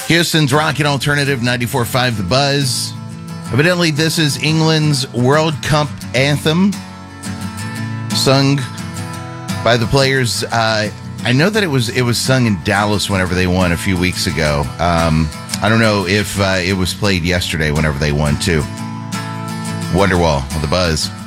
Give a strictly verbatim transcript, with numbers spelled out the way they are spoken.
Houston's Rock and Alternative ninety-four point five The Buzz. Evidently, this is England's World Cup anthem, sung by the players. Uh, I know that it was it was sung in Dallas whenever they won a few weeks ago. Um, I don't know if uh, it was played yesterday whenever they won, too. Wonderwall on The Buzz.